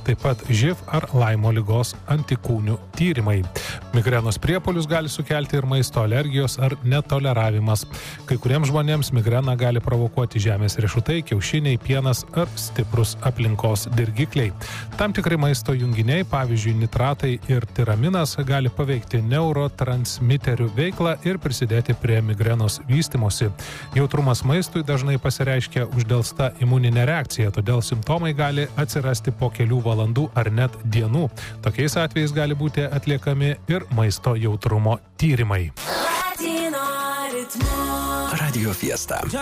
taip pat živ ar laimo ligos antikūnių tyrimai. Migrenos priepuolius gali sukelti ir maisto alergijos ar netoleravimas. Kai kuriems žmonėms migreną gali provokuoti žemės riešutai, kiaušiniai, pienas ar stiprus aplinkos dirgikliai. Tam tikrai maisto junginiai, pavyzdžiui, nitratai ir tiraminas, gali paveikti neurotransmiterių veiklą ir prisidėti prie migrenos vystimosi. Jautrumas maistui dažnai pasireiškia uždelsta imuninė reakcija, todėl simptomai gali atsirasti po kelių valandų ar net dienų. Tokiais atvejais gali būti atliekami ir maisto jautrumo tyrimai. Radio Fiesta.